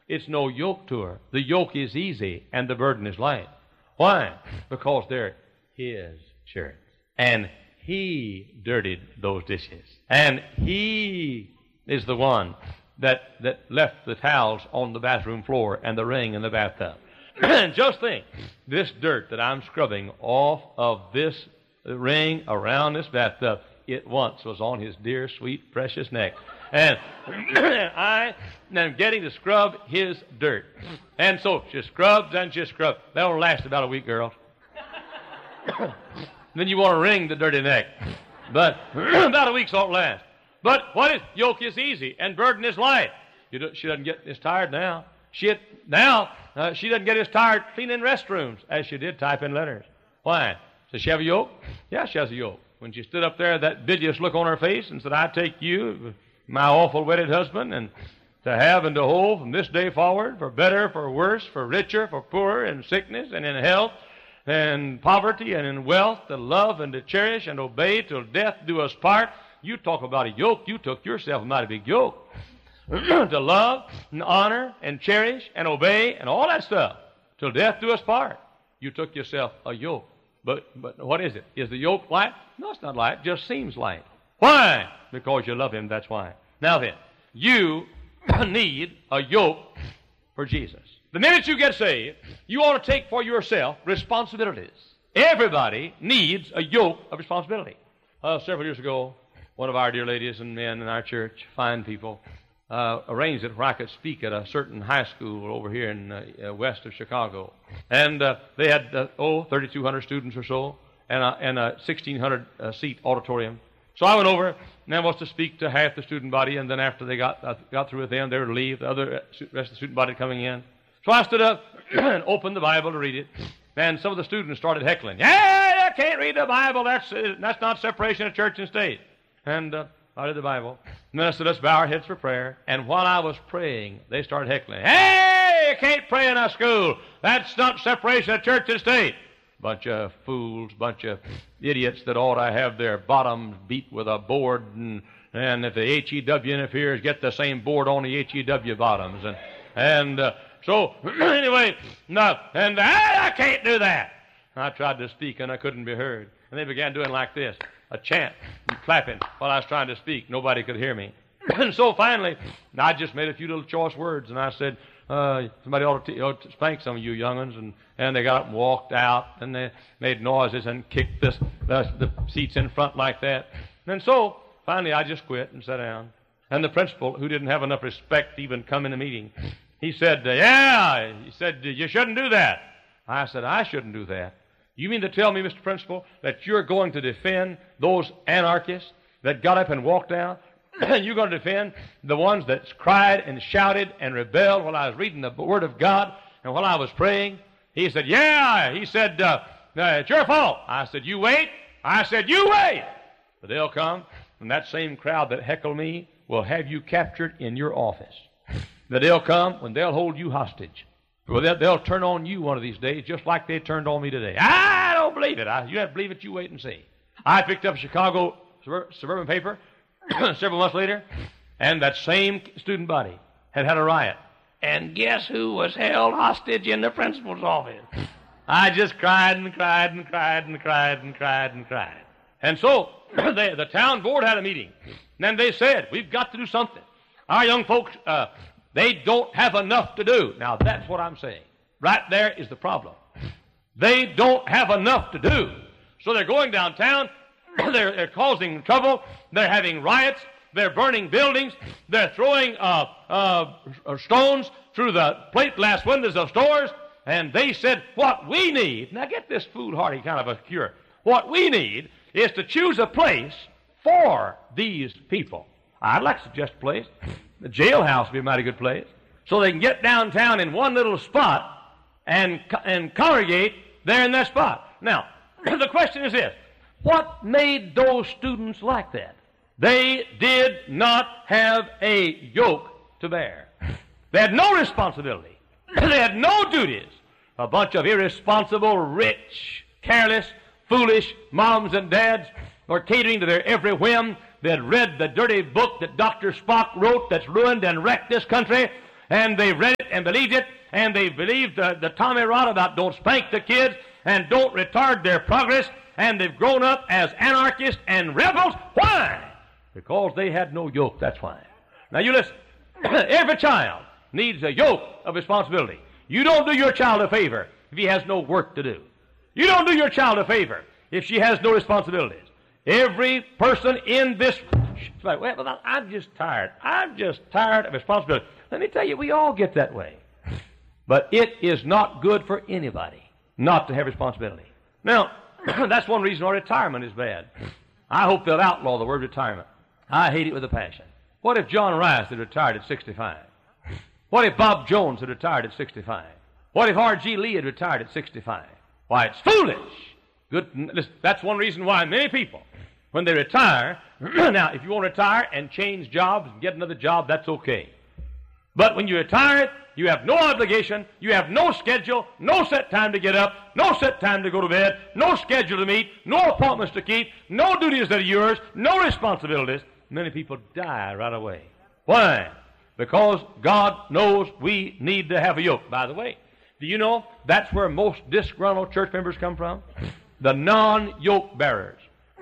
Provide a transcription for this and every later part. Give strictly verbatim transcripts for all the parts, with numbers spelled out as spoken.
It's no yoke to her. The yoke is easy and the burden is light. Why? Because they're his shirts. And he dirtied those dishes. And he is the one that, that left the towels on the bathroom floor and the ring in the bathtub. And just think, this dirt that I'm scrubbing off of this ring around this bathtub, it once was on his dear, sweet, precious neck. And I am getting to scrub his dirt. And so she scrubs and she scrubs. That'll last about a week, girls. Then you want to wring the dirty neck. But about a week's all last. But what is, yoke is easy and burden is light. You do, she doesn't get as tired now. She now uh, she doesn't get as tired cleaning restrooms as she did typing letters. Why? Does she have a yoke? Yeah, she has a yoke. When she stood up there, that bilious look on her face and said, "I take you, my awful wedded husband, and to have and to hold from this day forward, for better, for worse, for richer, for poorer, in sickness and in health, and poverty and in wealth, to love and to cherish and obey till death do us part." You talk about a yoke, you took yourself a mighty big yoke. To love and honor and cherish and obey and all that stuff till death do us part. You took yourself a yoke. But but what is it? Is the yoke light? No, it's not light. It just seems light. Why? Because you love him, that's why. Now then, you need a yoke for Jesus. The minute you get saved, you ought to take for yourself responsibilities. Everybody needs a yoke of responsibility. Uh, several years ago, one of our dear ladies and men in our church, fine people, uh, arranged it where I could speak at a certain high school over here in uh, uh, west of Chicago. And uh, they had, uh, oh, thirty-two hundred students or so, and a, and a sixteen hundred uh, seat auditorium. So I went over, and I was to speak to half the student body, and then after they got uh, got through with them, they were to leave, the other rest of the student body coming in. So I stood up and opened the Bible to read it, and some of the students started heckling. "Yeah, you can't read the Bible. That's uh, that's not separation of church and state." And uh, I read the Bible. And then I said, "Let's bow our heads for prayer." And while I was praying, they started heckling. "Hey, you can't pray in a school. That's not separation of church and state." Bunch of fools, bunch of idiots that ought to have their bottoms beat with a board, and, and if the H E W interferes, get the same board on the H E W bottoms. And and uh, so, anyway, no, and hey, I can't do that. I tried to speak, and I couldn't be heard. And they began doing like this, a chant, and clapping while I was trying to speak. Nobody could hear me. And so finally, I just made a few little choice words, and I said, uh, somebody ought to, t- ought to spank some of you young'uns. And, and they got up and walked out, and they made noises and kicked this, the, the seats in front like that. And so finally I just quit and sat down. And the principal, who didn't have enough respect to even come in the meeting, he said, uh, yeah, he said, you shouldn't do that. I said, I shouldn't do that. You mean to tell me, Mister Principal, that you're going to defend those anarchists that got up and walked out? And you're going to defend the ones that cried and shouted and rebelled while I was reading the Word of God and while I was praying? He said, yeah. He said, uh, uh, it's your fault. I said, you wait. I said, you wait. But they'll come, and that same crowd that heckled me will have you captured in your office. That they'll come when they'll hold you hostage. Well, they'll, they'll turn on you one of these days, just like they turned on me today. I don't believe it. I, you have to believe it. You wait and see. I picked up a Chicago Suburban, Suburban paper several months later, and that same student body had had a riot. And guess who was held hostage in the principal's office? I just cried and cried and cried and cried and cried and cried. And so they, the town board had a meeting. And then they said, we've got to do something. Our young folks, uh, they don't have enough to do. Now, that's what I'm saying. Right there is the problem. They don't have enough to do. So they're going downtown. They're, they're causing trouble. They're having riots. They're burning buildings. They're throwing uh, uh, stones through the plate glass windows of stores. And they said, what we need, now get this foolhardy kind of a cure. What we need is to choose a place for these people. I'd like to suggest a place. The jailhouse would be a mighty good place. So they can get downtown in one little spot and, and congregate there in that spot. Now, the question is this. What made those students like that? They did not have a yoke to bear. They had no responsibility. They had no duties. A bunch of irresponsible, rich, careless, foolish moms and dads were catering to their every whim. They had read the dirty book that Doctor Spock wrote that's ruined and wrecked this country, and they read it and believed it, and they believed the, the Tommy Rod about don't spank the kids and don't retard their progress, and they've grown up as anarchists and rebels. Why? Because they had no yoke, that's why. Now you listen, every child needs a yoke of responsibility. You don't do your child a favor if he has no work to do. You don't do your child a favor if she has no responsibilities. Every person in this, she's like, well, I'm just tired. I'm just tired of responsibility. Let me tell you, we all get that way. But it is not good for anybody not to have responsibility. Now, that's one reason why retirement is bad. I hope they'll outlaw the word retirement. I hate it with a passion. What if John Rice had retired at sixty-five? What if Bob Jones had retired at sixty-five? What if R G Lee had retired at sixty-five? Why, it's foolish. Good. Listen, that's one reason why many people, when they retire, now, if you want to retire and change jobs and get another job, that's okay. But when you retire, you have no obligation, you have no schedule, no set time to get up, no set time to go to bed, no schedule to meet, no appointments to keep, no duties that are yours, no responsibilities. Many people die right away. Why? Because God knows we need to have a yoke. By the way, do you know that's where most disgruntled church members come from? The non-yoke bearers.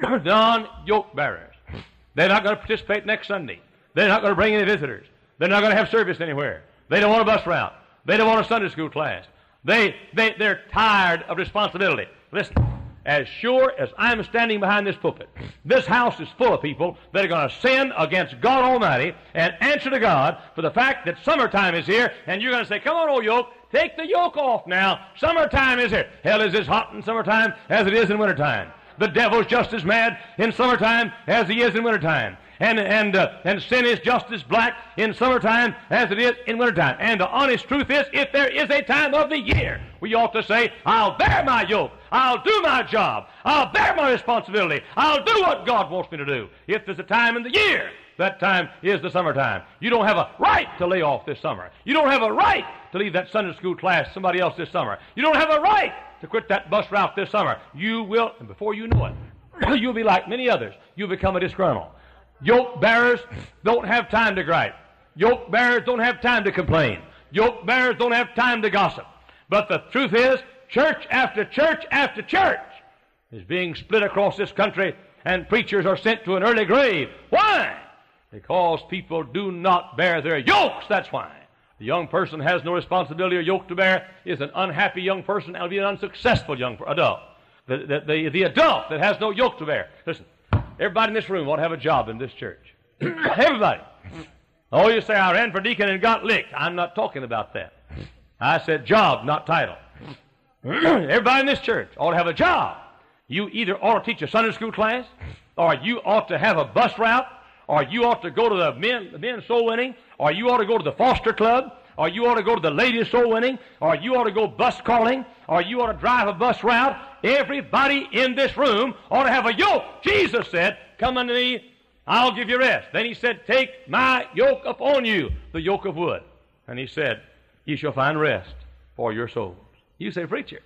Non-yoke bearers. They're not going to participate next Sunday. They're not going to bring any visitors. They're not going to have service anywhere. They don't want a bus route. They don't want a Sunday school class. They, they, they're tired of responsibility. Listen, as sure as I'm standing behind this pulpit, this house is full of people that are going to sin against God Almighty and answer to God for the fact that summertime is here, and you're going to say, come on, old yoke, take the yoke off now. Summertime is here. Hell is as hot in summertime as it is in wintertime. The devil's just as mad in summertime as he is in wintertime. And and uh, and sin is just as black in summertime as it is in wintertime. And the honest truth is, if there is a time of the year, we ought to say, I'll bear my yoke. I'll do my job. I'll bear my responsibility. I'll do what God wants me to do. If there's a time in the year, that time is the summertime. You don't have a right to lay off this summer. You don't have a right to leave that Sunday school class to somebody else this summer. You don't have a right to quit that bus route this summer. You will, and before you know it, you'll be like many others. You'll become a disgruntled. Yoke bearers don't have time to gripe. Yoke bearers don't have time to complain. Yoke bearers don't have time to gossip. But the truth is, church after church after church is being split across this country, and preachers are sent to an early grave. Why? Because people do not bear their yokes, that's why. The young person has no responsibility or yoke to bear is an unhappy young person and will be an unsuccessful young adult. The, the, the, the adult that has no yoke to bear. Listen, everybody in this room ought to have a job in this church. Everybody. Oh, you say, I ran for deacon and got licked. I'm not talking about that. I said job, not title. Everybody in this church ought to have a job. You either ought to teach a Sunday school class, or you ought to have a bus route, or you ought to go to the men, the men's soul winning, or you ought to go to the foster club, or you ought to go to the ladies' soul winning, or you ought to go bus calling, or you ought to drive a bus route. Everybody in this room ought to have a yoke. Jesus said, come unto me, I'll give you rest. Then he said, take my yoke upon you, the yoke of wood. And he said, ye shall find rest for your souls. You say, preacher,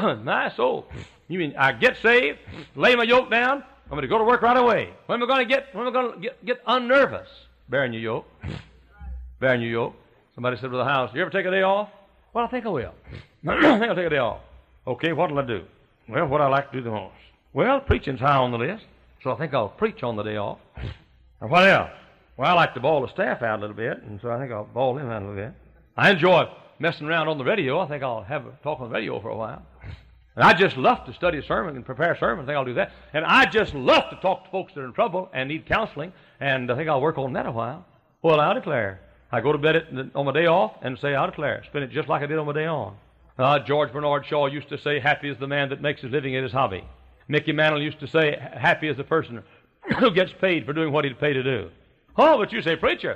my soul. You mean I get saved, lay my yoke down, I'm going to go to work right away. When am I going to get, when am I going to get, get unnervous? Bearing your yoke. Bearing your yoke. Somebody said to the house, you ever take a day off? Well, I think I will. I think I'll take a day off. Okay, what'll I do? Well, what I like to do the most? Well, preaching's high on the list, so I think I'll preach on the day off. And what else? Well, I like to bawl the staff out a little bit, and so I think I'll bawl them out a little bit. I enjoy messing around on the radio. I think I'll have a talk on the radio for a while. And I just love to study a sermon and prepare a sermon. I think I'll do that. And I just love to talk to folks that are in trouble and need counseling, and I think I'll work on that a while. Well, I declare. I go to bed at, on my day off and say, I declare. Spend it just like I did on my day on. Uh, George Bernard Shaw used to say, happy is the man that makes his living at his hobby. Mickey Mantle used to say, happy is the person who gets paid for doing what he's paid to do. Oh, but you say, preacher,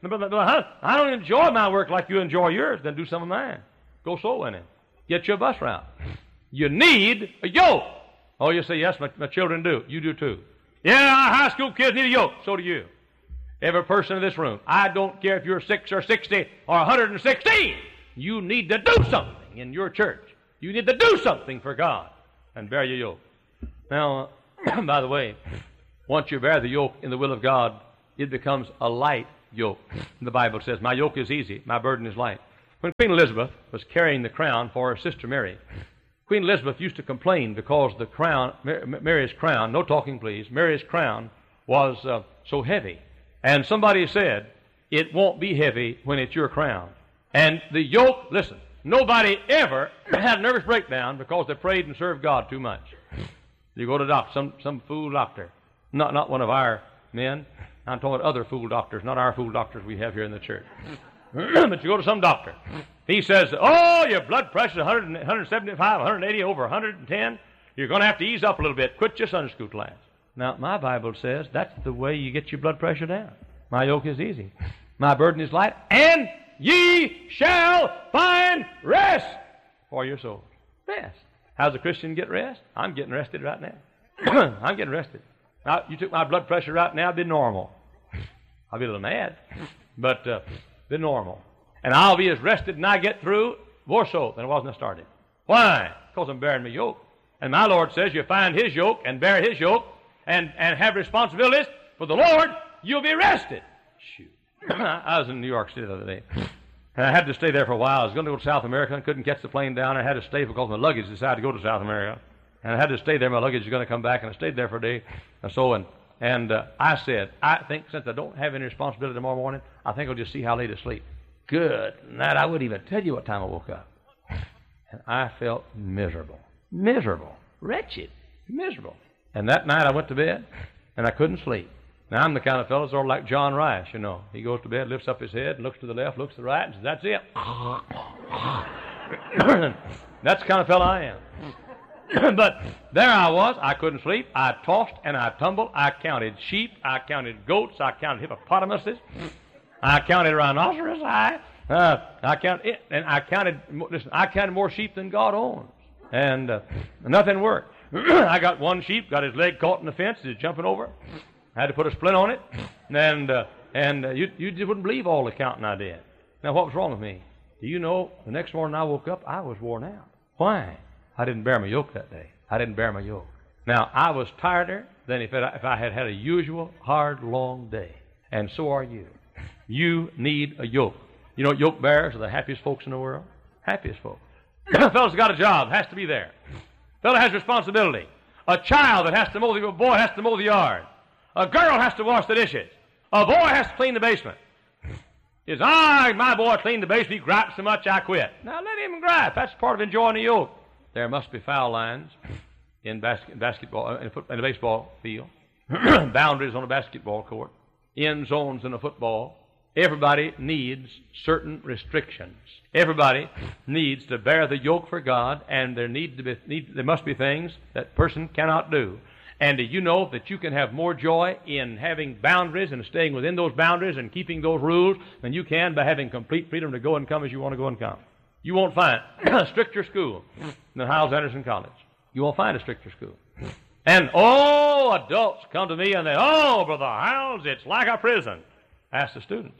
I don't enjoy my work like you enjoy yours. Then do some of mine. Go soul winning. Get your bus route. You need a yoke. Oh, you say, yes, my, my children do. You do too. Yeah, our high school kids need a yoke. So do you. Every person in this room. I don't care if you're six or sixty or one hundred sixteen. You need to do something in your church. You need to do something for God and bear your yoke. Now, by the way, once you bear the yoke in the will of God, it becomes a light yoke. The Bible says, my yoke is easy, my burden is light. When Queen Elizabeth was carrying the crown for her sister Mary, Queen Elizabeth used to complain because the crown, Mary's crown, no talking please, Mary's crown was uh, so heavy. And somebody said, it won't be heavy when it's your crown. And the yoke, listen, nobody ever had a nervous breakdown because they prayed and served God too much. You go to doctor, some, some fool doctor, not, not one of our men. I'm talking about other fool doctors, not our fool doctors we have here in the church. But you go to some doctor. He says, oh, your blood pressure is one hundred seventy-five, one hundred eighty, over one hundred ten. You're going to have to ease up a little bit. Quit your Sunday school class. Now, my Bible says that's the way you get your blood pressure down. My yoke is easy. My burden is light. And ye shall find rest for your souls. Rest. How's a Christian get rest? I'm getting rested right now. I'm getting rested. Now, you took my blood pressure right now, it'd be normal. I'll be a little mad, but uh, be normal. And I'll be as rested when I get through, more so than I was when I started. Why? Because I'm bearing my yoke. And my Lord says you find His yoke and bear His yoke and, and have responsibilities for the Lord, you'll be rested. Shoot. I was in New York City the other day. And I had to stay there for a while. I was going to go to South America and couldn't catch the plane down. I had to stay because my luggage decided to go to South America. And I had to stay there. My luggage was going to come back, and I stayed there for a day or so. And, and uh, I said, I think since I don't have any responsibility tomorrow morning, I think I'll just see how late I sleep. Good night. I wouldn't even tell you what time I woke up. And I felt miserable. Miserable. Wretched. Miserable. And that night I went to bed, and I couldn't sleep. Now, I'm the kind of fellow sort of like John Rice, you know. He goes to bed, lifts up his head, looks to the left, looks to the right, and says, that's it. That's the kind of fellow I am. But there I was. I couldn't sleep. I tossed and I tumbled. I counted sheep. I counted goats. I counted hippopotamuses. I counted rhinoceros. I, uh, I counted it, and I counted. Listen, I counted more sheep than God owns, and uh, nothing worked. I got one sheep, got his leg caught in the fence. He's jumping over. I had to put a splint on it, and uh, and uh, you you just wouldn't believe all the counting I did. Now, what was wrong with me? Do you know? The next morning I woke up, I was worn out. Why? I didn't bear my yoke that day. I didn't bear my yoke. Now, I was tireder than if, it, if I had had a usual hard, long day. And so are you. You need a yoke. You know, yoke bearers are the happiest folks in the world. Happiest folks. A fellow's got a job, has to be there. A fellow has responsibility. A child that has to mow the, a boy has to mow the yard. A girl has to wash the dishes. A boy has to clean the basement. Is I, my boy, cleaned the basement, he gripes so much I quit. Now, let him gripe. That's part of enjoying the yoke. There must be foul lines in basket, basketball, in, foot, in a baseball field, boundaries on a basketball court, end zones in a football. Everybody needs certain restrictions. Everybody needs to bear the yoke for God, and there need to be need, there must be things that person cannot do. And do you know that you can have more joy in having boundaries and staying within those boundaries and keeping those rules than you can by having complete freedom to go and come as you want to go and come? You won't find a stricter school than Hyles-Anderson College. You won't find a stricter school. And, oh, adults come to me and they, oh, Brother Hyles, it's like a prison. Ask the students.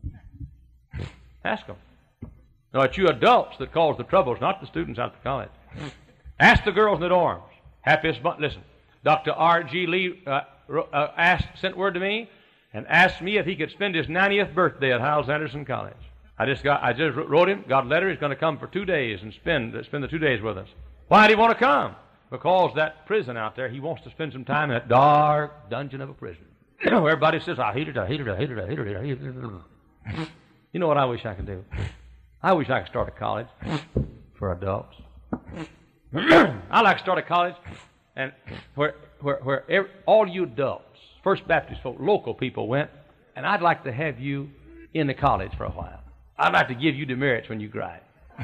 Ask them. No, it's you adults that cause the troubles, not the students out of college. Ask the girls in the dorms. Happiest bunch. Listen, Doctor R G Lee uh, uh, asked, sent word to me and asked me if he could spend his ninetieth birthday at Hyles-Anderson College. I just got, I just wrote him, got a letter. He's going to come for two days and spend spend the two days with us. Why did he want to come? Because that prison out there, he wants to spend some time in that dark dungeon of a prison. Everybody says, I hate it, I hate it, I hate it, I hate it, I hate it. You know what I wish I could do? I wish I could start a college for adults. I'd like to start a college and where where where every, all you adults, First Baptist folk, local people went, and I'd like to have you in the college for a while. I'd like to give you demerits when you grad.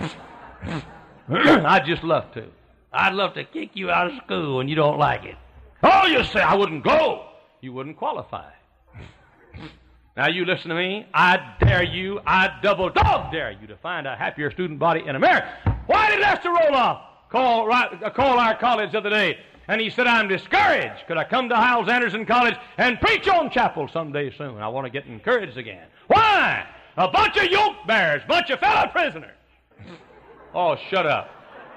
I'd just love to. I'd love to kick you out of school when you don't like it. Oh, you say I wouldn't go. You wouldn't qualify. Now, you listen to me. I dare you, I double dog dare you to find a happier student body in America. Why did Lester Roloff call, right, call our college the other day? And he said, I'm discouraged. Could I come to Hyles-Anderson College and preach on chapel someday soon? I want to get encouraged again. Why? A bunch of yoke bearers, bunch of fellow prisoners. Oh, shut up.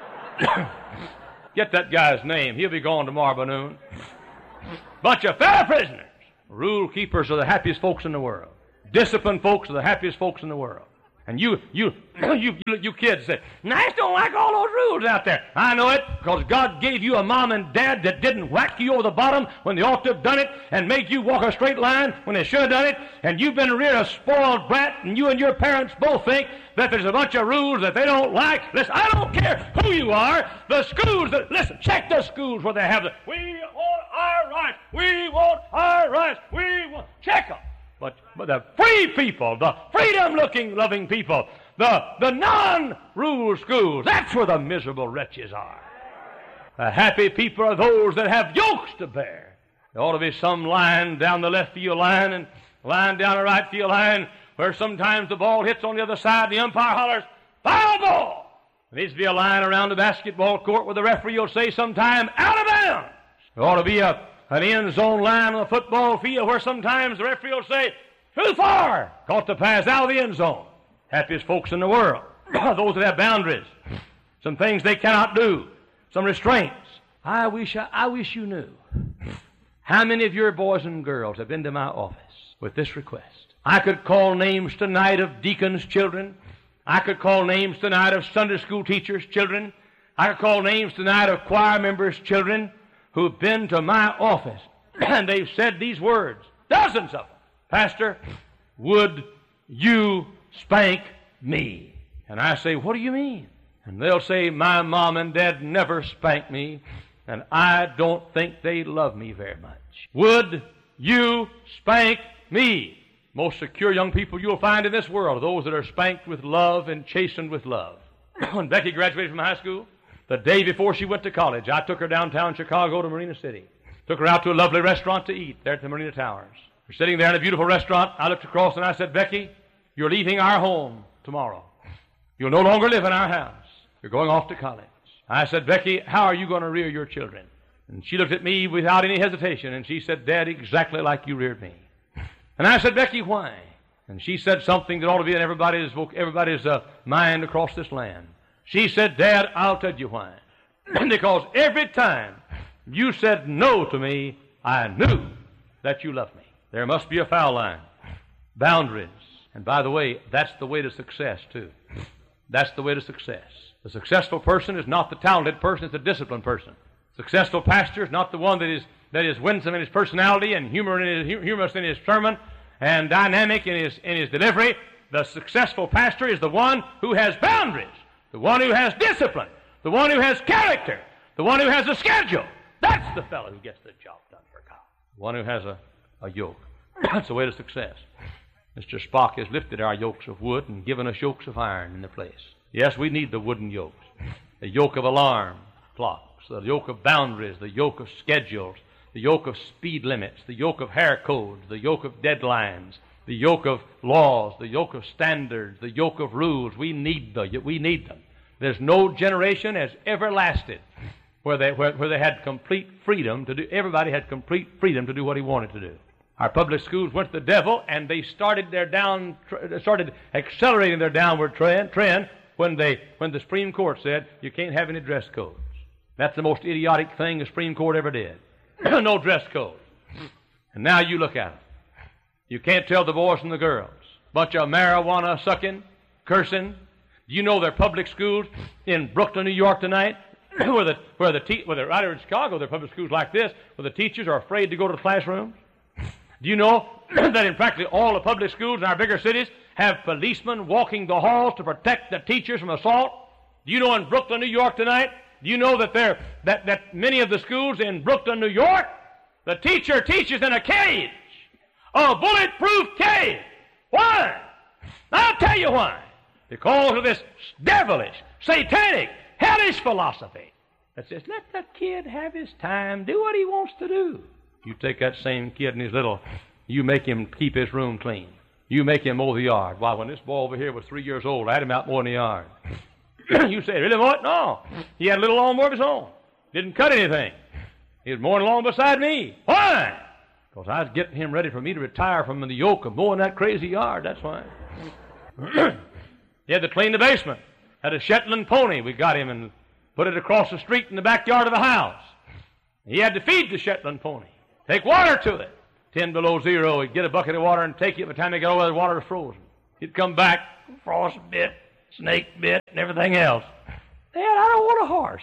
Get that guy's name. He'll be gone tomorrow by noon. Bunch of fellow prisoners. Rule keepers are the happiest folks in the world. Disciplined folks are the happiest folks in the world. And you, you, you, you kids say, "I just don't like all those rules out there." I know it, because God gave you a mom and dad that didn't whack you over the bottom when they ought to have done it, and made you walk a straight line when they should have done it. And you've been reared a spoiled brat, and you and your parents both think that there's a bunch of rules that they don't like. Listen, I don't care who you are. The schools that, listen, check the schools where they have the, "We want our rights, we want our rights, we want," check them. But, but the free people, the freedom-looking, loving people, the, the non-rule schools, that's where the miserable wretches are. The happy people are those that have yokes to bear. There ought to be some line down the left field line and line down the right field line where sometimes the ball hits on the other side and the umpire hollers, "Foul ball!" There needs to be a line around the basketball court where the referee will say sometime, "Out of bounds." There ought to be a an end zone line on the football field where sometimes the referee will say, "Too far!" Caught the pass out of the end zone. Happiest folks in the world. Those that have boundaries. Some things they cannot do. Some restraints. I wish I, I wish you knew how many of your boys and girls have been to my office with this request. I could call names tonight of deacons' children. I could call names tonight of Sunday school teachers' children. I could call names tonight of choir members' children who've been to my office, and they've said these words, dozens of them. "Pastor, would you spank me?" And I say, "What do you mean?" And they'll say, "My mom and dad never spanked me, and I don't think they love me very much. Would you spank me?" Most secure young people you'll find in this world are those that are spanked with love and chastened with love. When Becky graduated from high school, the day before she went to college, I took her downtown Chicago to Marina City. Took her out to a lovely restaurant to eat there at the Marina Towers. We're sitting there in a beautiful restaurant. I looked across and I said, "Becky, you're leaving our home tomorrow. You'll no longer live in our house. You're going off to college." I said, "Becky, how are you going to rear your children?" And she looked at me without any hesitation and she said, "Dad, exactly like you reared me." And I said, "Becky, why?" And she said something that ought to be in everybody's, everybody's uh, mind across this land. She said, "Dad, I'll tell you why. Because every time you said no to me, I knew that you loved me." There must be a foul line. Boundaries. And by the way, that's the way to success, too. That's the way to success. The successful person is not the talented person, it's the disciplined person. Successful pastor is not the one that is, that is winsome in his personality and humor in his, humorous in his sermon and dynamic in his, in his delivery. The successful pastor is the one who has boundaries. The one who has discipline, the one who has character, the one who has a schedule. That's the fellow who gets the job done for God. The one who has a, a yoke. That's the way to success. Mister Spock has lifted our yokes of wood and given us yokes of iron in the place. Yes, we need the wooden yokes. The yoke of alarm clocks, the yoke of boundaries, the yoke of schedules, the yoke of speed limits, the yoke of hair codes, the yoke of deadlines, the yoke of laws, the yoke of standards, the yoke of rules. We need the, we need them. There's no generation has ever lasted where they, where, where they had complete freedom to do, everybody had complete freedom to do what he wanted to do. Our public schools went to the devil, and they started their down, started accelerating their downward trend, trend when they, when the Supreme Court said you can't have any dress codes. That's the most idiotic thing the Supreme Court ever did. No dress code. And now you look at them. You can't tell the boys from the girls. Bunch of marijuana sucking, cursing. Do you know there are public schools in Brooklyn, New York tonight, where the where the te- where they're right here in Chicago, there are public schools like this, where the teachers are afraid to go to the classrooms? Do you know that in practically all the public schools in our bigger cities have policemen walking the halls to protect the teachers from assault? Do you know in Brooklyn, New York tonight, do you know that there that, that many of the schools in Brooklyn, New York, the teacher teaches in a cage, a bulletproof cage? Why? I'll tell you why. Because of this devilish, satanic, hellish philosophy that says, let the kid have his time, do what he wants to do. You take that same kid and his little, you make him keep his room clean. You make him mow the yard. Why, when this boy over here was three years old, I had him out mowing the yard. You say, really, what? No. He had a little lawnmower of his own. Didn't cut anything. He was mowing along beside me. Why? Because I was getting him ready for me to retire from the yoke of mowing that crazy yard. That's why. He had to clean the basement. Had a Shetland pony. We got him and put it across the street in the backyard of the house. He had to feed the Shetland pony. Take water to it. ten below zero. He'd get a bucket of water and take it. By the time he got over there, the water was frozen. He'd come back, frost bit, snake bit, and everything else. Dad, I don't want a horse.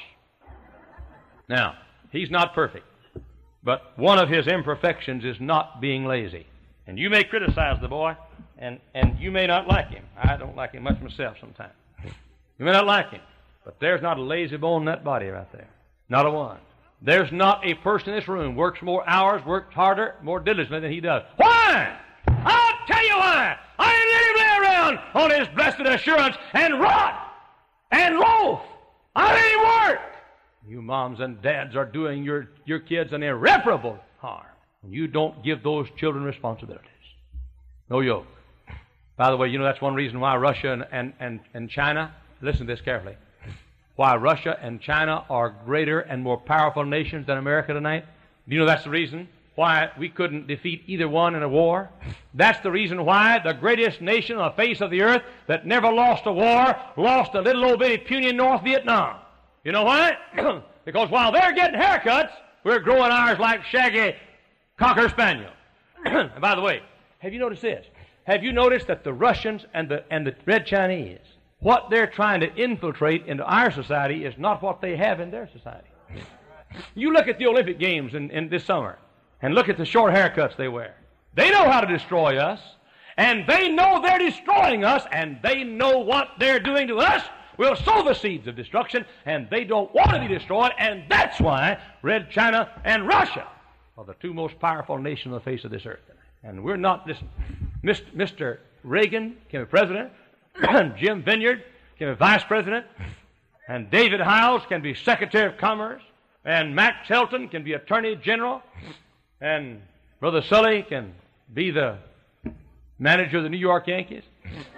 Now, he's not perfect, but one of his imperfections is not being lazy. And you may criticize the boy, and, and you may not like him. I don't like him much myself sometimes. You may not like him, but there's not a lazy bone in that body right there. Not a one. There's not a person in this room works more hours, works harder, more diligently than he does. Why? I'll tell you why. I didn't let him lay around on his blessed assurance and rot and loaf. I didn't work. You moms and dads are doing your, your kids an irreparable harm. You don't give those children responsibilities. No yoke. By the way, you know that's one reason why Russia and, and, and, and China, listen to this carefully, why Russia and China are greater and more powerful nations than America tonight. Do you know that's the reason why we couldn't defeat either one in a war? That's the reason why the greatest nation on the face of the earth that never lost a war lost a little old bitty puny North Vietnam. You know why? Because while they're getting haircuts, we're growing ours like shaggy Cocker Spaniel. And by the way, have you noticed this? Have you noticed that the Russians and the, and the Red Chinese, what they're trying to infiltrate into our society is not what they have in their society. You look at the Olympic Games in, in this summer and look at the short haircuts they wear. They know how to destroy us, and they know they're destroying us, and they know what they're doing to us will sow the seeds of destruction, and they don't want to be destroyed, and that's why Red China and Russia are the two most powerful nations on the face of this earth. And we're not, listen, Mister Reagan became a president, Jim Vineyard became a vice president, and David Hiles can be Secretary of Commerce, and Max Helton can be Attorney General, and Brother Sully can be the manager of the New York Yankees,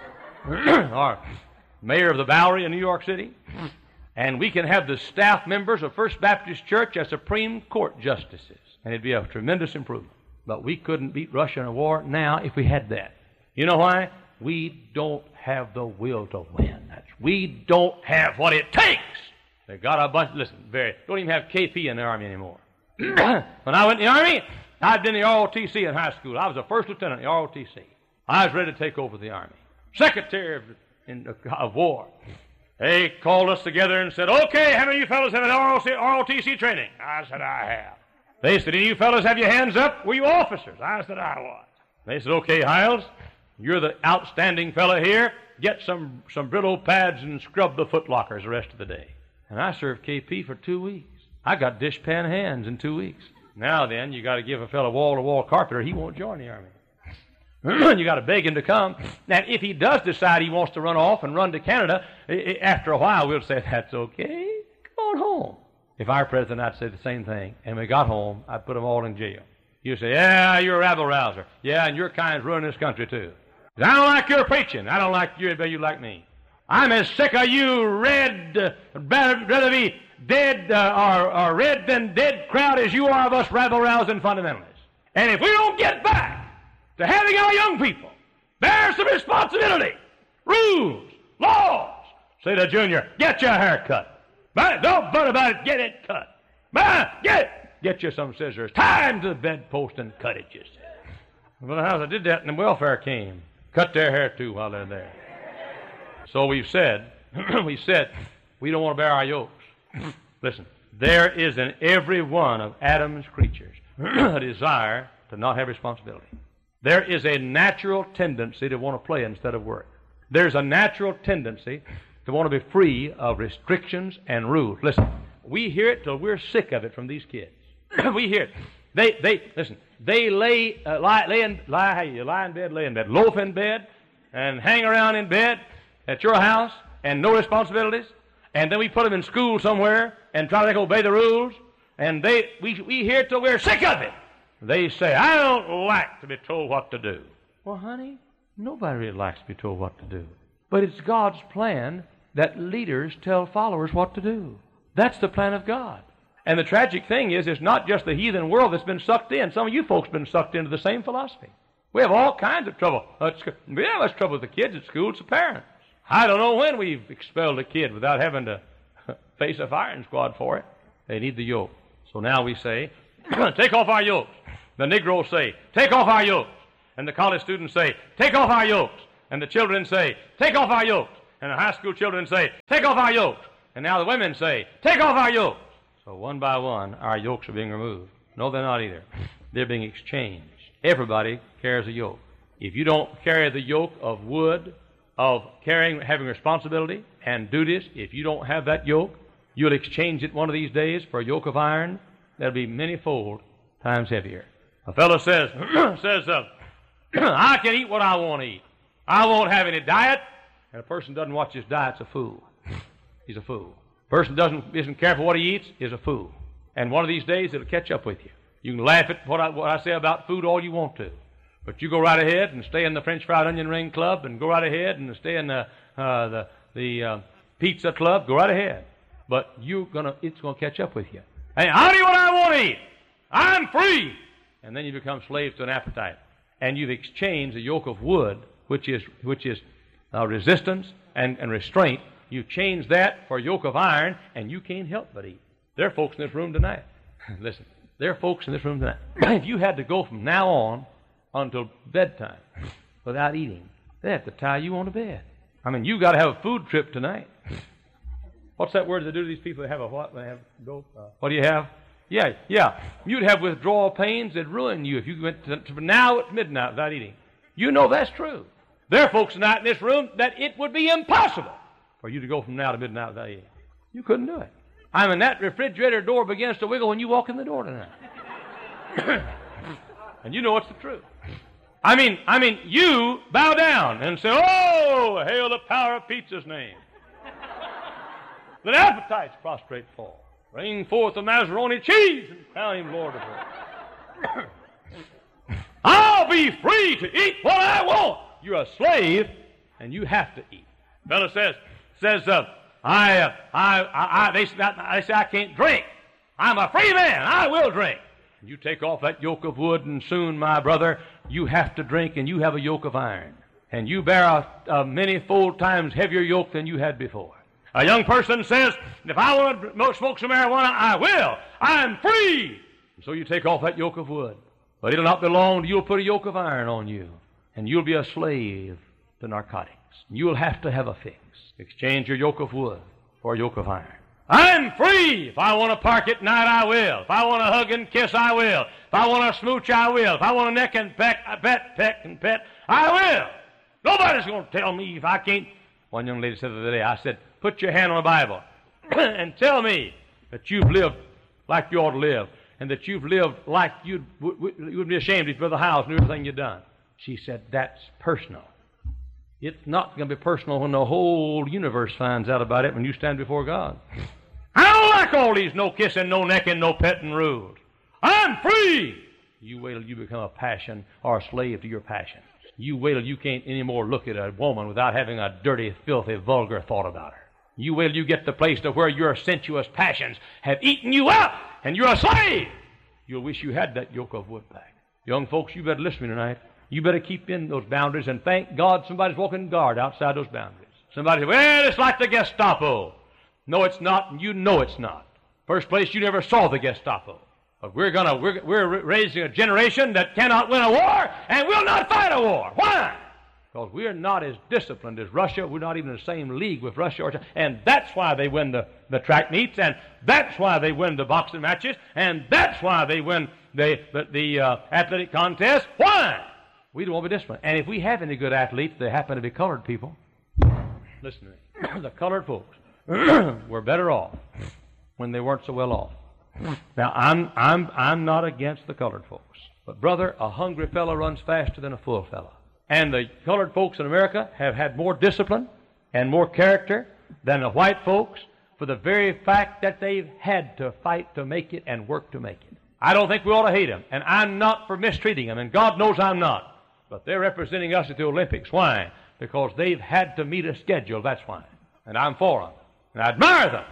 or mayor of the Bowery in New York City, and we can have the staff members of First Baptist Church as Supreme Court justices, and it'd be a tremendous improvement. But we couldn't beat Russia in a war now if we had that. You know why? We don't have the will to win. That's, we don't have what it takes. They got a bunch, listen, very, don't even have K P in the Army anymore. When I went in the Army, I'd been in the R O T C in high school. I was a first lieutenant in the R O T C. I was ready to take over the Army. Secretary of, in, of War. They called us together and said, okay, how many of you fellows have an R O T C training? I said, I have. They said, any of you fellows have your hands up? Were you officers? I said, I was. They said, okay, Hiles, you're the outstanding fellow here. Get some, some Brillo pads and scrub the footlockers the rest of the day. And I served K P for two weeks. I got dishpan hands in two weeks. Now then, you got to give a fellow wall-to-wall carpenter, he won't join the Army. You got to beg him to come. Now, if he does decide he wants to run off and run to Canada, after a while we'll say, that's okay, come on home. If I were president, I'd say the same thing. And when we got home, I'd put them all in jail. You'd say, yeah, you're a rabble-rouser. Yeah, and your kind's ruining this country, too. I don't like your preaching. I don't like you, but you like me. I'm as sick of you red, uh, rather be dead uh, or, or red than dead crowd as you are of us rabble-rousing fundamentalists. And if we don't get back to having our young people bear some responsibility, rules, laws, say to Junior, get your hair cut. But don't fun about it, get it cut. But get it. Get you some scissors. Tie them to the bedpost and cut it, you say. Well, how I did that and the welfare came. Cut their hair, too, while they're there. So we've said, we said, we don't want to bear our yokes. Listen, there is in every one of Adam's creatures a desire to not have responsibility. There is a natural tendency to want to play instead of work. There's a natural tendency to want to be free of restrictions and rules. Listen, we hear it till we're sick of it from these kids. We hear it. They, they, listen, they lay, uh, lie, lay in, lie, hey, you lie in bed, lay in bed, loaf in bed, and hang around in bed at your house, and no responsibilities, and then we put them in school somewhere and try to obey the rules, and they, we, we hear it till we're sick of it. They say, I don't like to be told what to do. Well, honey, nobody really likes to be told what to do. But it's God's plan that leaders tell followers what to do. That's the plan of God. And the tragic thing is, it's not just the heathen world that's been sucked in. Some of you folks have been sucked into the same philosophy. We have all kinds of trouble. We have much trouble with the kids at school. It's the parents. I don't know when we've expelled a kid without having to face a firing squad for it. They need the yoke. So now we say, take off our yokes. The Negroes say, take off our yokes. And the college students say, take off our yokes. And the children say, take off our yokes. And the high school children say, take off our yokes. And now the women say, take off our yokes. So one by one, our yokes are being removed. No, they're not either. They're being exchanged. Everybody carries a yoke. If you don't carry the yoke of wood, of carrying, having responsibility and duties, if you don't have that yoke, you'll exchange it one of these days for a yoke of iron that'll be many-fold times heavier. A fellow says, says, uh, I can eat what I want to eat. I won't have any diet. And a person doesn't watch his diet's a fool. He's a fool. A person doesn't isn't careful what he eats is a fool. And one of these days it'll catch up with you. You can laugh at what I, what I say about food all you want to. But you go right ahead and stay in the French Fried Onion Ring Club, and go right ahead and stay in the uh, the the uh, Pizza Club. Go right ahead. But you're gonna it's gonna catch up with you. Hey, I'll eat what I want to eat. I'm free. And then you become slaves to an appetite, and you've exchanged a yoke of wood, which is which is uh, resistance and, and restraint. You change that for a yoke of iron, and you can't help but eat. There are folks in this room tonight. Listen, there are folks in this room tonight. If you had to go from now on until bedtime without eating, they have to tie you on to bed. I mean, you got to have a food trip tonight. What's that word they do to these people that have a what? They have go. Uh, what do you have? Yeah, yeah. You'd have withdrawal pains that'd ruin you if you went to, to now at midnight without eating. You know that's true. There are folks tonight in this room that it would be impossible for you to go from now to midnight without eating. You couldn't do it. I mean, that refrigerator door begins to wiggle when you walk in the door tonight. And you know it's the truth. I mean, I mean, you bow down and say, oh, hail the power of pizza's name. Let appetites prostrate fall. Bring forth the macaroni cheese and crown him Lord of all. I'll be free to eat what I want. You're a slave, and you have to eat. The fellow says, says, uh, I, uh, I, I, I, they, I say I can't drink. I'm a free man. I will drink. You take off that yoke of wood, and soon, my brother, you have to drink, and you have a yoke of iron. And you bear a, a many-fold times heavier yoke than you had before. A young person says, if I want to smoke some marijuana, I will. I'm free. And so you take off that yoke of wood. But it'll not be long till you'll put a yoke of iron on you, and you'll be a slave to narcotics. You'll have to have a fix. Exchange your yoke of wood for a yoke of iron. I'm free. If I want to park at night, I will. If I want to hug and kiss, I will. If I want to smooch, I will. If I want to neck and peck, I pet, peck and pet, I will. Nobody's going to tell me if I can't. One young lady said the other day, I said, put your hand on the Bible and tell me that you've lived like you ought to live, and that you've lived like you'd, you would be ashamed if Brother Howes knew everything you'd done. She said, that's personal. It's not going to be personal when the whole universe finds out about it when you stand before God. I don't like all these no kissing, no necking, no petting rules. I'm free. You wait till you become a passion or a slave to your passion. You wait till you can't anymore look at a woman without having a dirty, filthy, vulgar thought about her. You wait till you get to the place to where your sensuous passions have eaten you up and you're a slave. You'll wish you had that yoke of wood back. Young folks, you better listen to me tonight. You better keep in those boundaries, and thank God somebody's walking guard outside those boundaries. Somebody says, well, it's like the Gestapo. No, it's not, and you know it's not. First place, you never saw the Gestapo. But we're gonna we're, we're raising a generation that cannot win a war and will not fight a war. Why? Because we're not as disciplined as Russia. We're not even in the same league with Russia, or, and that's why they win the, the track meets, and that's why they win the boxing matches, and that's why they win the the, the uh, athletic contests. Why? We don't want to be disciplined. And if we have any good athletes, they happen to be colored people. Listen to me. The colored folks were better off when they weren't so well off. Now, I'm I'm I'm not against the colored folks, but brother, a hungry fellow runs faster than a full fellow. And the colored folks in America have had more discipline and more character than the white folks for the very fact that they've had to fight to make it and work to make it. I don't think we ought to hate them, and I'm not for mistreating them, and God knows I'm not. But they're representing us at the Olympics. Why? Because they've had to meet a schedule, that's why. And I'm for them, and I admire them.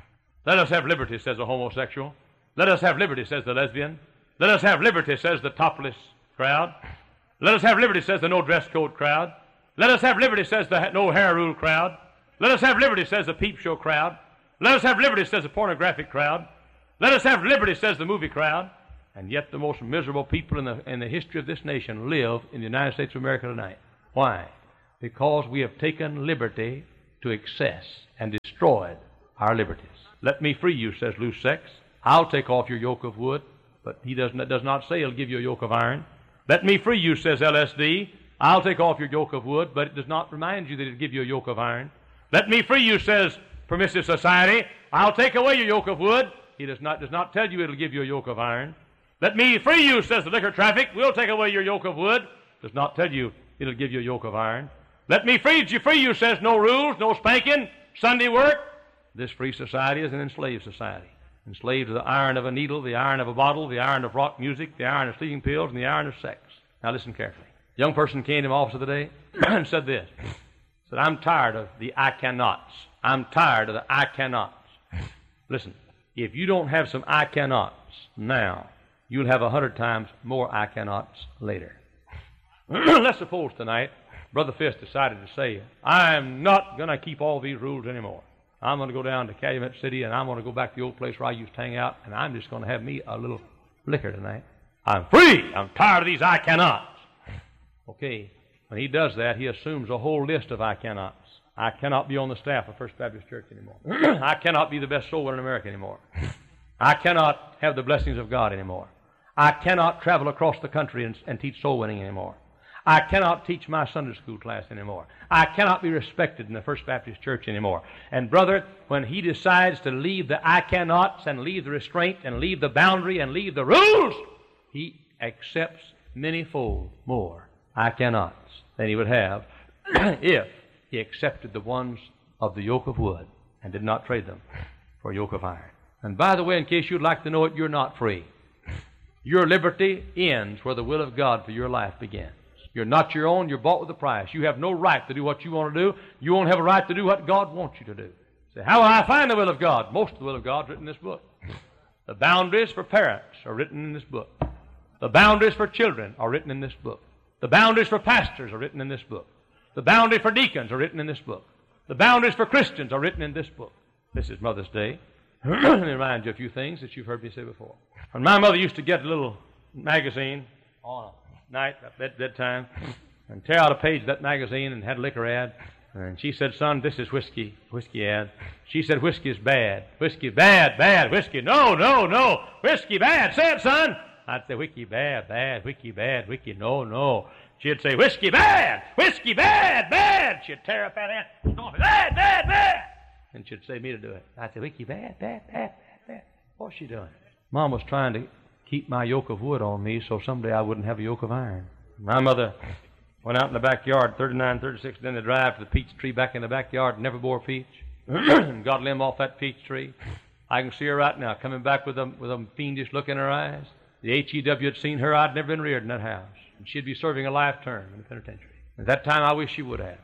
Let us have liberty, says the homosexual. Let us have liberty, says the lesbian. Let us have liberty, says the topless crowd. Let us have liberty, says the no dress code crowd. Let us have liberty, says the no hair rule crowd. Let us have liberty, says the peep show crowd. Let us have liberty, says the pornographic crowd. Let us have liberty, says the movie crowd. And yet the most miserable people in the, in the history of this nation live in the United States of America tonight. Why? Because we have taken liberty to excess and destroyed our liberties. Let me free you, says loose sex. I'll take off your yoke of wood, but he does not, does not say he'll give you a yoke of iron. Let me free you, says L S D. I'll take off your yoke of wood, but it does not remind you that it'll give you a yoke of iron. Let me free you, says permissive society. I'll take away your yoke of wood. He does not, does not tell you it'll give you a yoke of iron. Let me free you, says the liquor traffic. We'll take away your yoke of wood. Does not tell you it'll give you a yoke of iron. Let me free you, free you, says no rules, no spanking, Sunday work. This free society is an enslaved society. Enslaved to the iron of a needle, the iron of a bottle, the iron of rock music, the iron of sleeping pills, and the iron of sex. Now listen carefully. A young person came to my office the other day and said this. Said, I'm tired of the I cannots. I'm tired of the I cannots. Listen, if you don't have some I cannots now, you'll have a hundred times more I cannots later. Let's suppose tonight Brother Fisk decided to say, I'm not going to keep all these rules anymore. I'm going to go down to Calumet City, and I'm going to go back to the old place where I used to hang out, and I'm just going to have me a little liquor tonight. I'm free. I'm tired of these I cannots. Okay, when he does that, he assumes a whole list of I cannots. I cannot be on the staff of First Baptist Church anymore. I cannot be the best soul winner in America anymore. I cannot have the blessings of God anymore. I cannot travel across the country and, and teach soul winning anymore. I cannot teach my Sunday school class anymore. I cannot be respected in the First Baptist Church anymore. And brother, when he decides to leave the I cannots and leave the restraint and leave the boundary and leave the rules, he accepts manyfold more I cannots than he would have if he accepted the ones of the yoke of wood and did not trade them for a yoke of iron. And by the way, in case you'd like to know it, you're not free. Your liberty ends where the will of God for your life begins. You're not your own. You're bought with a price. You have no right to do what you want to do. You won't have a right to do what God wants you to do. Say, how will I find the will of God? Most of the will of God is written in this book. The boundaries for parents are written in this book. The boundaries for children are written in this book. The boundaries for pastors are written in this book. The boundaries for deacons are written in this book. The boundaries for Christians are written in this book. This is Mother's Day. Let me remind you a few things that you've heard me say before. When my mother used to get a little magazine on a night at bed, bedtime and tear out a page of that magazine and had a liquor ad, and she said, son, this is whiskey, whiskey ad. She said, whiskey is bad. Whiskey bad, bad, whiskey. No, no, no. Whiskey bad. Say it, son. I'd say, whiskey bad, bad, whiskey bad, whiskey, no, no. She'd say, whiskey bad, whiskey bad, bad. She'd tear up that ad. Bad, bad, bad. And she'd say me to do it. I'd say, whiskey bad, bad, bad, bad, bad. What's she doing? Mom was trying to keep my yoke of wood on me so someday I wouldn't have a yoke of iron. My mother went out in the backyard, thirty-nine, thirty-six, then the drive to the peach tree back in the backyard, never bore a peach. And got a limb off that peach tree. I can see her right now coming back with a, with a fiendish look in her eyes. The H E W had seen her. I'd never been reared in that house. And she'd be serving a life term in the penitentiary. At that time, I wish she would have.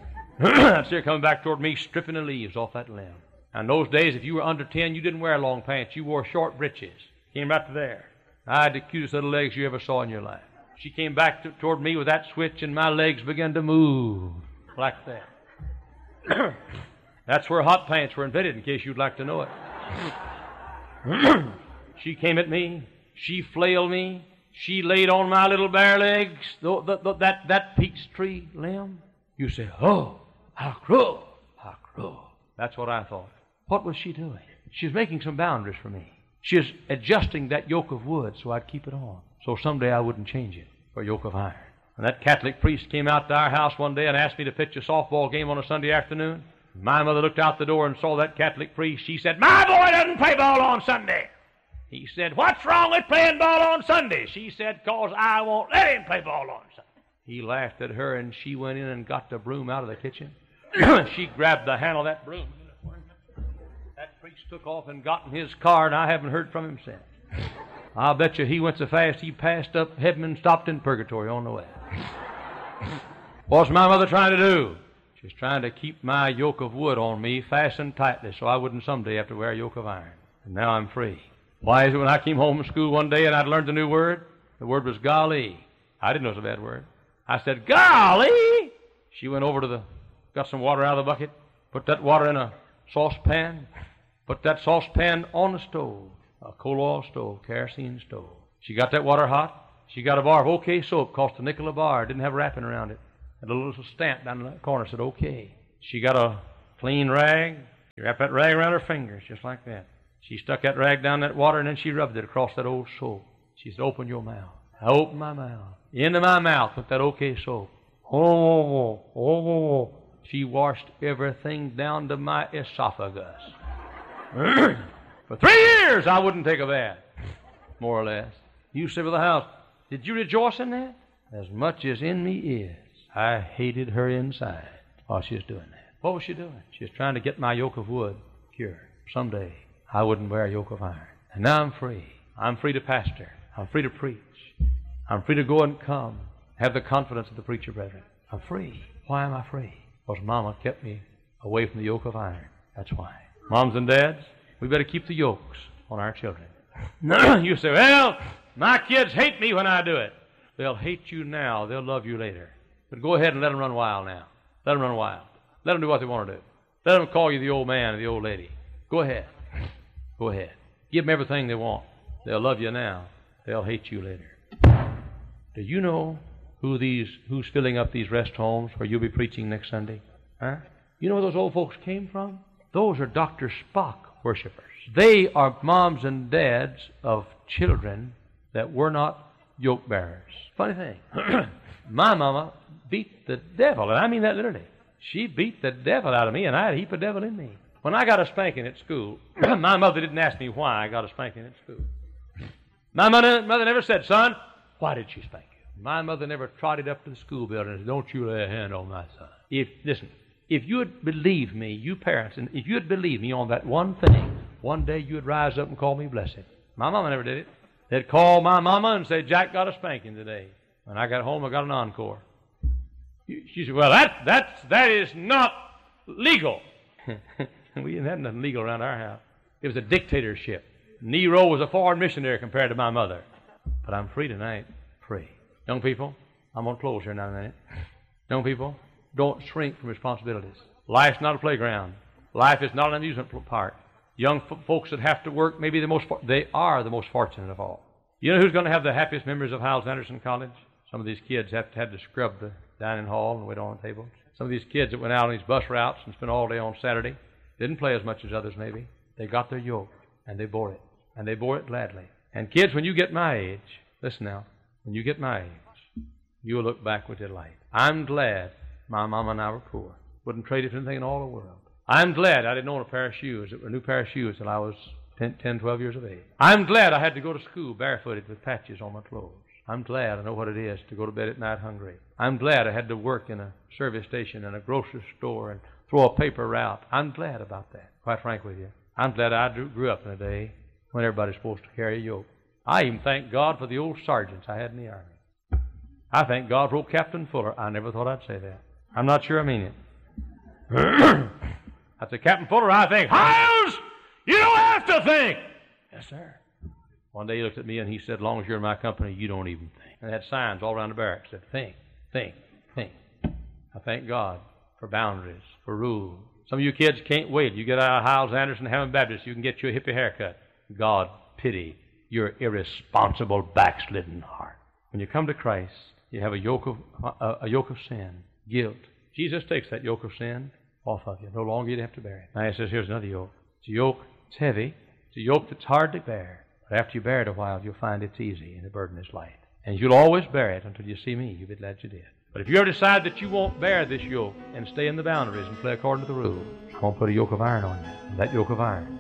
I'd see her coming back toward me, stripping the leaves off that limb. And in those days, if you were under ten, you didn't wear long pants. You wore short breeches. Came right to there. I had the cutest little legs you ever saw in your life. She came back to, toward me with that switch, and my legs began to move like that. That's where hot pants were invented, in case you'd like to know it. She came at me. She flailed me. She laid on my little bare legs the, the, the, that, that peach tree limb. You say, oh, how cruel, how cruel. That's what I thought. What was she doing? She's making some boundaries for me. She's adjusting that yoke of wood so I'd keep it on, so someday I wouldn't change it for a yoke of iron. And that Catholic priest came out to our house one day and asked me to pitch a softball game on a Sunday afternoon. My mother looked out the door and saw that Catholic priest. She said, my boy doesn't play ball on Sunday. He said, what's wrong with playing ball on Sunday? She said, cause I won't let him play ball on Sunday. He laughed at her, and she went in and got the broom out of the kitchen. She grabbed the handle of that broom. That priest took off and got in his car, and I haven't heard from him since. I'll bet you he went so fast he passed up heaven and stopped in purgatory on the way. What's my mother trying to do? She's trying to keep my yoke of wood on me fastened tightly so I wouldn't someday have to wear a yoke of iron. And now I'm free. Why is it when I came home from school one day and I'd learned a new word? The word was golly. I didn't know it was a bad word. I said, golly! She went over to the, got some water out of the bucket, put that water in a saucepan, put that saucepan on the stove, a coal oil stove, kerosene stove. She got that water hot. She got a bar of OK soap, cost a nickel a bar, didn't have wrapping around it. Had a little stamp down in the corner, said OK. She got a clean rag. She wrapped that rag around her fingers, just like that. She stuck that rag down that water, and then she rubbed it across that old soap. She said, open your mouth. I opened my mouth. Into my mouth with that OK soap. Oh, oh, oh. She washed everything down to my esophagus. For three years, I wouldn't take a bath, more or less. You said with the house, did you rejoice in that? As much as in me is. I hated her inside while she was doing that. What was she doing? She was trying to get my yoke of wood cured. Someday, I wouldn't wear a yoke of iron. And now I'm free. I'm free to pastor. I'm free to preach. I'm free to go and come. Have the confidence of the preacher brethren. I'm free. Why am I free? Because Mama kept me away from the yoke of iron. That's why. Moms and dads, we better keep the yokes on our children. You say, well, my kids hate me when I do it. They'll hate you now. They'll love you later. But go ahead and let them run wild now. Let them run wild. Let them do what they want to do. Let them call you the old man or the old lady. Go ahead. Go ahead. Give them everything they want. They'll love you now. They'll hate you later. Do you know who these who's filling up these rest homes where you'll be preaching next Sunday? Huh? You know where those old folks came from? Those are Doctor Spock worshipers. They are moms and dads of children that were not yoke bearers. Funny thing. My mama beat the devil, and I mean that literally. She beat the devil out of me, and I had a heap of devil in me. When I got a spanking at school, my mother didn't ask me why I got a spanking at school. My mother, mother never said, son, why did she spank you? My mother never trotted up to the school building and said, don't you lay a hand on my son. If, listen, if you would believe me, you parents, and if you would believe me on that one thing, one day you would rise up and call me blessed. My mama never did it. They'd call my mama and say, Jack got a spanking today. When I got home, I got an encore. She said, well, that, that's, that is not legal. We didn't have nothing legal around our house. It was a dictatorship. Nero was a foreign missionary compared to my mother. But I'm free tonight. Free. Young people, I'm going to close here in a minute. Young people, don't shrink from responsibilities. Life's not a playground. Life is not an amusement park. Young f- folks that have to work, maybe the most, they are the most fortunate of all. You know who's going to have the happiest memories of Hyles Anderson College? Some of these kids have had to scrub the dining hall and wait on the tables. Some of these kids that went out on these bus routes and spent all day on Saturday didn't play as much as others maybe. They got their yoke, and they bore it, and they bore it gladly. And kids, when you get my age, listen now, when you get my age, you'll look back with delight. I'm glad my mama and I were poor. Wouldn't trade it for anything in all the world. I'm glad I didn't own a pair of shoes, a new pair of shoes, until I was ten, twelve years of age. I'm glad I had to go to school barefooted with patches on my clothes. I'm glad I know what it is to go to bed at night hungry. I'm glad I had to work in a service station and a grocery store and throw a paper route. I'm glad about that, quite frank with you. I'm glad I grew up in a day when everybody's supposed to carry a yoke. I even thank God for the old sergeants I had in the Army. I thank God for old Captain Fuller. I never thought I'd say that. I'm not sure I mean it. I said, Captain Fuller, I think, Hyles, you don't have to think. Yes, sir. One day he looked at me and he said, as long as you're in my company, you don't even think. And they had signs all around the barracks that said, think, think, think. I thank God for boundaries, for rules. Some of you kids can't wait. You get out of Hyles Anderson, Hammond Baptist, you can get you a hippie haircut. God pity your irresponsible, backslidden heart. When you come to Christ, you have a yoke of a, a yoke of sin, guilt. Jesus takes that yoke of sin off of you. No longer you have to bear it. Now he says, here's another yoke. It's a yoke, it's heavy. It's a yoke that's hard to bear. But after you bear it a while, you'll find it's easy and the burden is light. And you'll always bear it until you see me. You'll be glad you did. But if you ever decide that you won't bear this yoke and stay in the boundaries and play according to the rules, I'm going to put a yoke of iron on you. And that yoke of iron